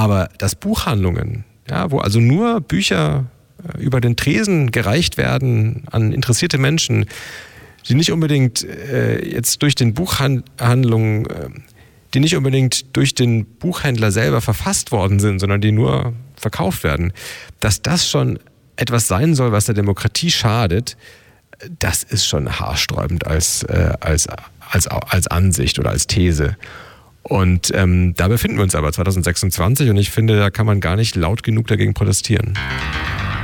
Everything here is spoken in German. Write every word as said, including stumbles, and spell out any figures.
Aber dass Buchhandlungen, ja, wo also nur Bücher über den Tresen gereicht werden an interessierte Menschen, die nicht unbedingt äh, jetzt durch den Buchhandlungen, äh, die nicht unbedingt durch den Buchhändler selber verfasst worden sind, sondern die nur verkauft werden, dass das schon etwas sein soll, was der Demokratie schadet, das ist schon haarsträubend als, äh, als, als, als Ansicht oder als These. Und ähm, da befinden wir uns aber zwanzig sechsundzwanzig und ich finde, da kann man gar nicht laut genug dagegen protestieren.